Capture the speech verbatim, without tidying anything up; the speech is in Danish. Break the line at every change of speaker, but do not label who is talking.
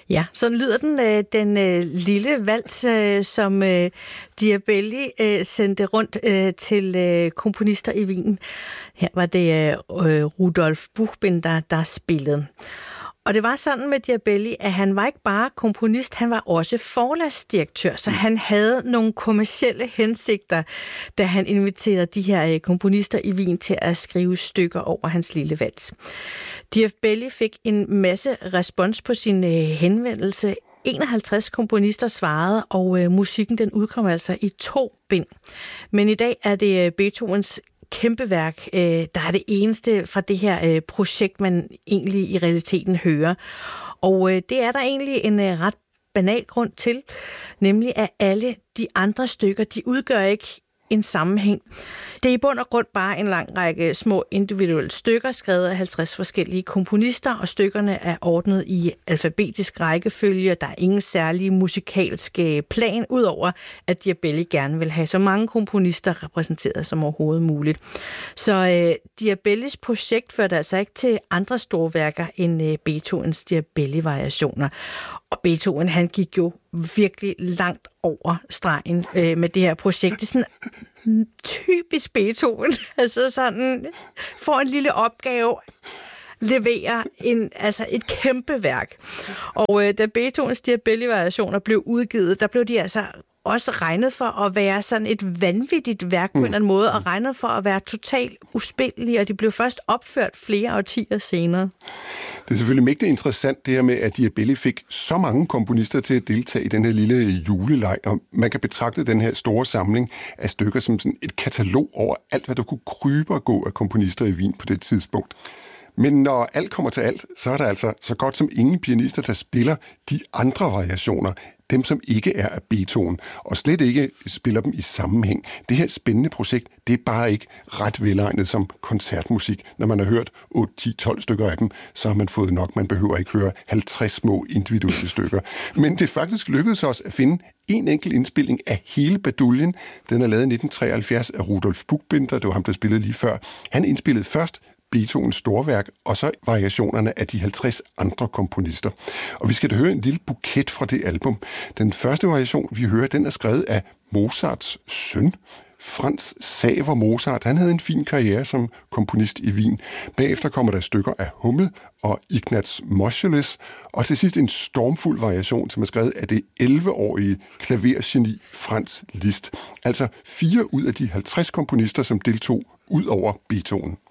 Ja, sådan lyder den, øh, den øh, lille vals, øh, som øh, Diabelli øh, sendte rundt øh, til øh, komponister i Wien. Her var det øh, Rudolf Buchbinder, der spillede. Og det var sådan med Diabelli, at han var ikke bare komponist, han var også forlagsdirektør, så han havde nogle kommercielle hensigter, da han inviterede de her komponister i Wien til at skrive stykker over hans lille vals. Diabelli fik en masse respons på sin henvendelse. enoghalvtreds komponister svarede, og musikken den udkom altså i to bind. Men i dag er det Beethovens kæmpeværk, der er det eneste fra det her projekt, man egentlig i realiteten hører. Og det er der egentlig en ret banal grund til, nemlig at alle de andre stykker, de udgør ikke en sammenhæng. Det er i bund og grund bare en lang række små individuelle stykker, skrevet af halvtreds forskellige komponister, og stykkerne er ordnet i alfabetisk rækkefølge. Der er ingen særlig musikalske plan, udover at Diabelli gerne vil have så mange komponister repræsenteret som overhovedet muligt. Så øh, Diabellis projekt førte altså ikke til andre store værker end øh, Beethovens Diabelli-variationer. Og Beethoven, han gik jo virkelig langt over stregen øh, med det her projekt. Det er sådan typisk Beethoven. Altså sådan, får en lille opgave, leverer en, altså et kæmpe værk. Og øh, da Beethovens Diabelli-variationer blev udgivet, der blev de altså også regnet for at være sådan et vanvittigt værk på en eller anden måde, og regnet for at være totalt uspillelige, og de blev først opført flere årtier senere.
Det er selvfølgelig mægtigt interessant det her med, at Diabelli fik så mange komponister til at deltage i den her lille juleleg, og man kan betragte den her store samling af stykker som sådan et katalog over alt, hvad der kunne krybe og gå af komponister i Wien på det tidspunkt. Men når alt kommer til alt, så er der altså så godt som ingen pianister, der spiller de andre variationer, dem som ikke er af Beethoven, og slet ikke spiller dem i sammenhæng. Det her spændende projekt, det er bare ikke ret velegnet som koncertmusik. Når man har hørt otte, ti, tolv stykker af dem, så har man fået nok. Man behøver ikke høre halvtreds små individuelle stykker. Men det faktisk lykkedes os at finde en enkelt indspilning af hele baduljen. Den er lavet i nitten treoghalvfjerds af Rudolf Buchbinder, det var ham, der spillede lige før. Han indspillede først Beethovens storværk, og så variationerne af de halvtreds andre komponister. Og vi skal da høre en lille buket fra det album. Den første variation, vi hører, den er skrevet af Mozarts søn, Franz Xaver Mozart. Han havde en fin karriere som komponist i Wien. Bagefter kommer der stykker af Hummel og Ignaz Moscheles, og til sidst en stormfuld variation, som er skrevet af det elleve-årige klavergeni Franz Liszt. Altså fire ud af de halvtreds komponister, som deltog ud over Beethoven.